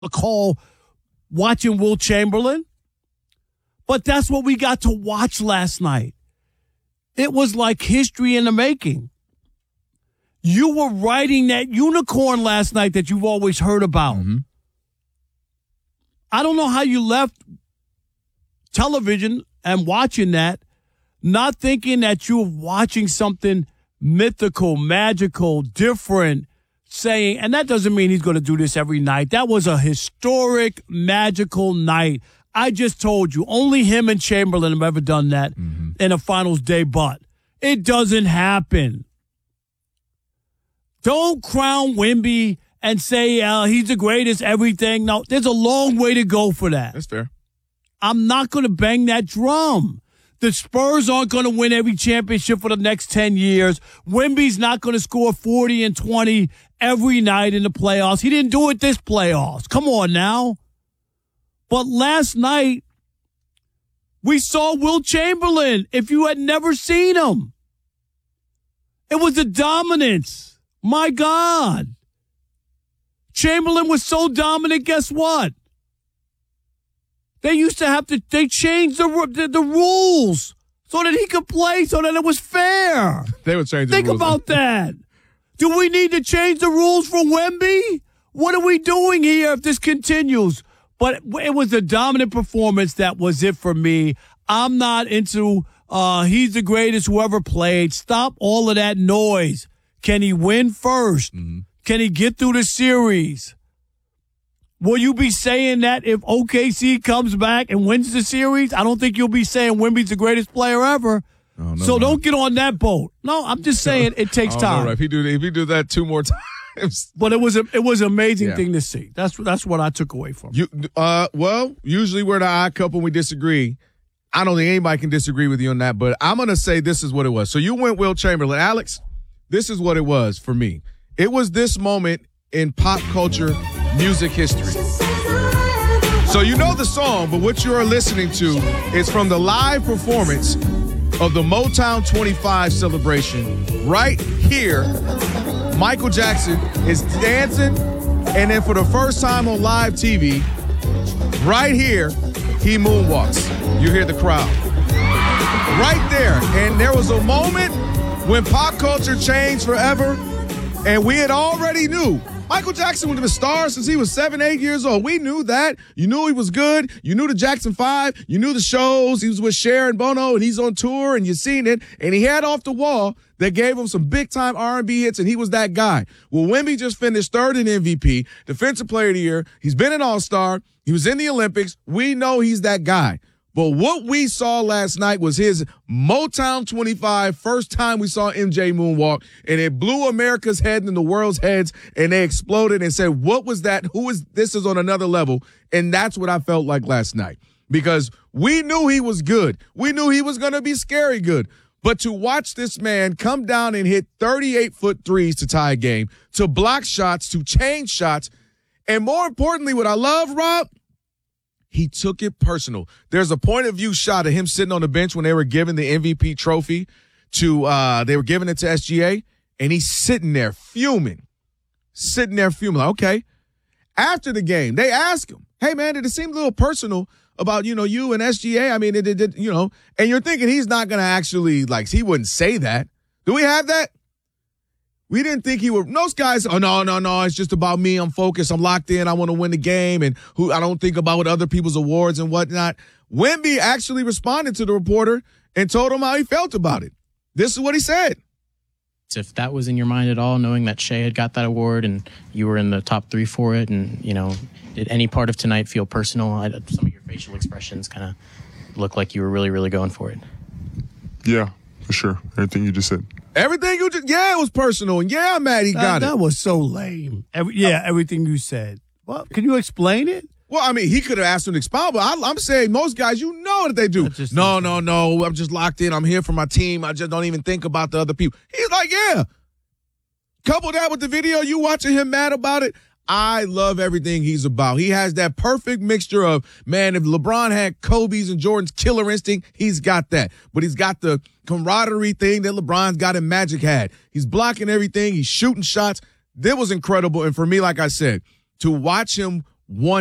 call watching Will Chamberlain. But that's what we got to watch last night. It was like history in the making. You were riding that unicorn last night that you've always heard about. Mm-hmm. I don't know how you left television and watching that, not thinking that you were watching something mythical, magical, different, saying, and that doesn't mean he's going to do this every night. That was a historic, magical night. I just told you, only him and Chamberlain have ever done that in a finals day, but it doesn't happen. Don't crown Wemby and say he's the greatest everything. No, there's a long way to go for that. That's fair. I'm not going to bang that drum. The Spurs aren't going to win every championship for the next 10 years. Wemby's not going to score 40 and 20 every night in the playoffs. He didn't do it this playoffs. Come on now. But last night, we saw Will Chamberlain if you had never seen him. It was a dominance. My God. Chamberlain was so dominant, guess what? They used to have to, they changed the rules so that he could play, so that it was fair. They would change the rules. Think about that. Do we need to change the rules for Wemby? What are we doing here if this continues? But it was a dominant performance that was it for me. I'm not into he's the greatest who ever played. Stop all of that noise. Can he win first? Mm-hmm. Can he get through the series? Will you be saying that if OKC comes back and wins the series? I don't think you'll be saying Wemby's the greatest player ever. Oh, no, don't get on that boat. No, I'm just saying it takes time. Right. If he do that 2 more times. But it was an amazing thing to see. That's what I took away from it. Well, usually we're the odd couple when we disagree. I don't think anybody can disagree with you on that, but I'm going to say this is what it was. So you went Will Chamberlain. Alex, this is what it was for me. It was this moment in pop culture music history. So you know the song, but what you are listening to is from the live performance of the Motown 25 celebration. Right here, Michael Jackson is dancing, and then for the first time on live TV, right here, he moonwalks. You hear the crowd. Right there. And there was a moment when pop culture changed forever, and we had already knew Michael Jackson was a star since he was 7, 8 years old. We knew that. You knew he was good. You knew the Jackson 5. You knew the shows. He was with Cher and Bono, and he's on tour, and you've seen it. And he had Off the Wall that gave him some big-time R&B hits, and he was that guy. Well, Wemby just finished third in MVP, Defensive Player of the Year. He's been an All-Star. He was in the Olympics. We know he's that guy. But what we saw last night was his Motown 25, first time we saw MJ moonwalk, and it blew America's head and the world's heads, and they exploded and said, what was that? This is on another level. And that's what I felt like last night, because we knew he was good. We knew he was going to be scary good. But to watch this man come down and hit 38-foot threes to tie a game, to block shots, to change shots, and more importantly, what I love, Rob, he took it personal. There's a point of view shot of him sitting on the bench when they were giving the MVP trophy they were giving it to SGA, and he's sitting there fuming. Like, okay. After the game, they ask him, hey man, did it seem a little personal about, you and SGA? I mean, it did, and you're thinking he's not going to actually, he wouldn't say that. Do we have that? We didn't think he would. Most guys, oh, no, it's just about me. I'm focused. I'm locked in. I want to win the game. And I don't think about what other people's awards and whatnot. Wemby actually responded to the reporter and told him how he felt about it. This is what he said. If that was in your mind at all, knowing that Shea had got that award and you were in the top 3 for it, and, did any part of tonight feel personal? Some of your facial expressions kind of look like you were really, really going for it. Yeah, for sure. Everything you just said. Everything you just, it was personal. And yeah, I'm mad he got it. That was so lame. Everything you said. Well, can you explain it? Well, I mean, he could have asked him to expound, but I'm saying most guys, that they do. No, I'm just locked in. I'm here for my team. I just don't even think about the other people. He's like, yeah. Couple that with the video, you watching him mad about it. I love everything he's about. He has that perfect mixture of, man, if LeBron had Kobe's and Jordan's killer instinct, he's got that. But he's got the camaraderie thing that LeBron's got and Magic had. He's blocking everything. He's shooting shots. That was incredible. And for me, like I said, to watch him one